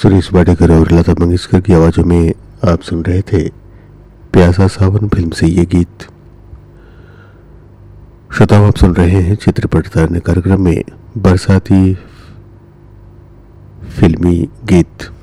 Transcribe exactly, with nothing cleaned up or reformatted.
सुरेश वाडेकर और लता मंगेशकर की आवाज़ों में आप सुन रहे थे प्यासा सावन फिल्म से ये गीत। श्रोताओं, आप सुन रहे हैं चित्रपट तारने कार्यक्रम में बरसाती फिल्मी गीत।